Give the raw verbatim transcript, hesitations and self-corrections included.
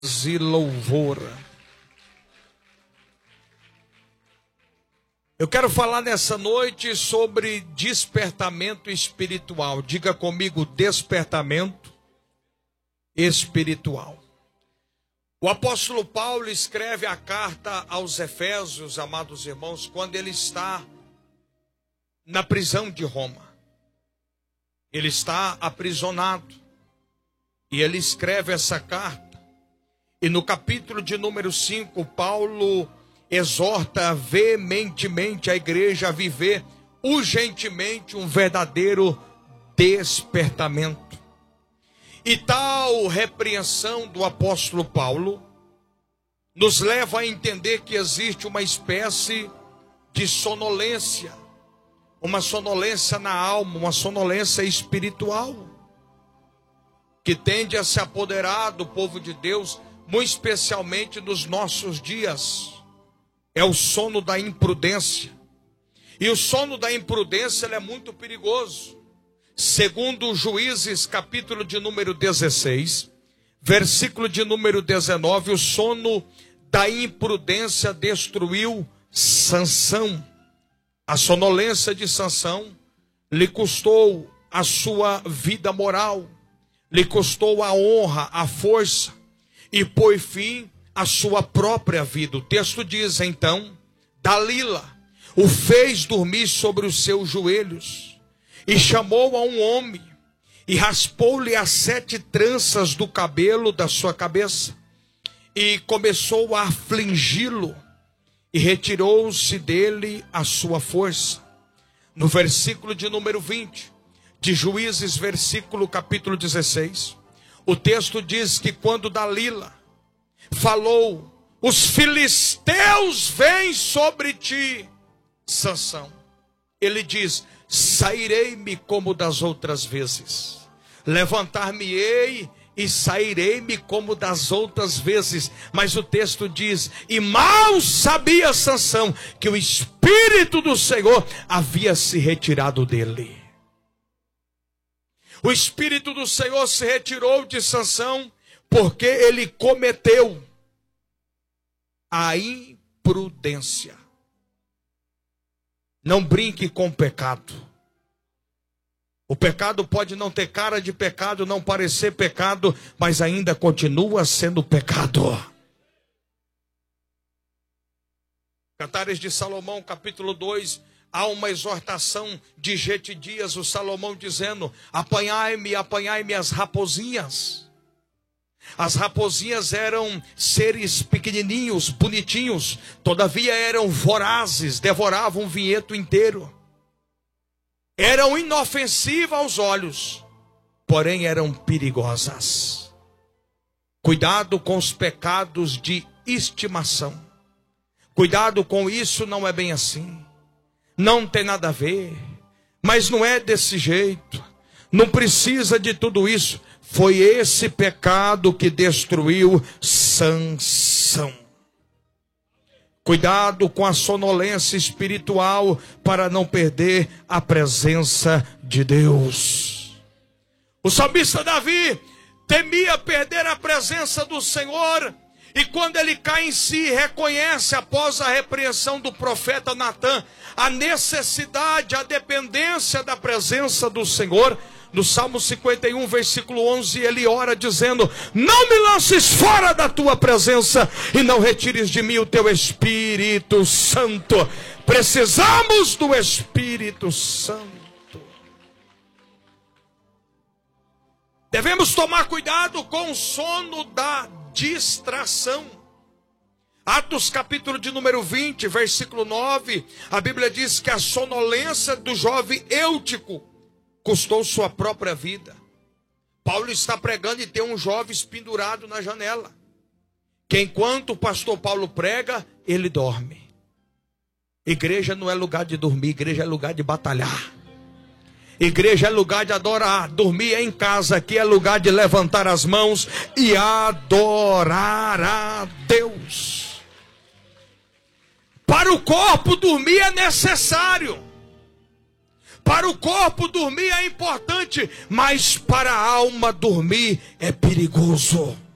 E louvor. Eu quero falar nessa noite sobre despertamento espiritual. Diga comigo, despertamento espiritual. O apóstolo Paulo escreve a carta aos Efésios, amados irmãos, quando ele está na prisão de Roma. Ele está aprisionado. E ele escreve essa carta. E no capítulo de número cinco, Paulo exorta veementemente a igreja a viver urgentemente um verdadeiro despertamento. E tal repreensão do apóstolo Paulo nos leva a entender que existe uma espécie de sonolência, uma sonolência na alma, uma sonolência espiritual, que tende a se apoderar do povo de Deus, muito especialmente nos nossos dias. É o sono da imprudência. E o sono da imprudência ele é muito perigoso. Segundo Juízes, capítulo de número dezesseis, versículo de número dezenove, o sono da imprudência destruiu Sansão. A sonolência de Sansão lhe custou a sua vida moral, lhe custou a honra, a força, e pôs fim à sua própria vida. O texto diz então: Dalila o fez dormir sobre os seus joelhos, e chamou a um homem, e raspou-lhe as sete tranças do cabelo da sua cabeça, e começou a afligi-lo, e retirou-se dele a sua força. No versículo de número vinte, de Juízes, versículo capítulo dezesseis, o texto diz que quando Dalila falou: os filisteus vêm sobre ti, Sansão, ele diz: sairei-me como das outras vezes, levantar-me-ei e sairei-me como das outras vezes. Mas o texto diz: e mal sabia Sansão que o Espírito do Senhor havia se retirado dele. O Espírito do Senhor se retirou de Sansão porque ele cometeu a imprudência. Não brinque com o pecado. O pecado pode não ter cara de pecado, não parecer pecado, mas ainda continua sendo pecado. Cantares de Salomão, capítulo dois, há uma exortação de Getidias, o Salomão dizendo: apanhai-me, apanhai-me as raposinhas. As raposinhas eram seres pequenininhos, bonitinhos, todavia eram vorazes, devoravam o vinhedo inteiro. Eram inofensivas aos olhos, porém eram perigosas. Cuidado com os pecados de estimação. Cuidado com isso, não é bem assim. Não tem nada a ver, mas não é desse jeito, não precisa de tudo isso. Foi esse pecado que destruiu Sansão. Cuidado com a sonolência espiritual para não perder a presença de Deus. O salmista Davi temia perder a presença do Senhor, e quando ele cai em si, reconhece após a repreensão do profeta Natã a necessidade, a dependência da presença do Senhor. No Salmo cinquenta e um, versículo onze, ele ora dizendo: não me lances fora da tua presença, e não retires de mim o teu Espírito Santo. Precisamos do Espírito Santo. Devemos tomar cuidado com o sono da distração. Atos capítulo de número vinte, versículo nove, a Bíblia diz que a sonolência do jovem Eutico custou sua própria vida. Paulo está pregando e tem um jovem pendurado na janela, que enquanto o pastor Paulo prega, ele dorme. Igreja não é lugar de dormir, igreja é lugar de batalhar. Igreja é lugar de adorar. Dormir é em casa, aqui é lugar de levantar as mãos e adorar a Deus. Para o corpo dormir é necessário. Para o corpo dormir é importante, mas para a alma dormir é perigoso.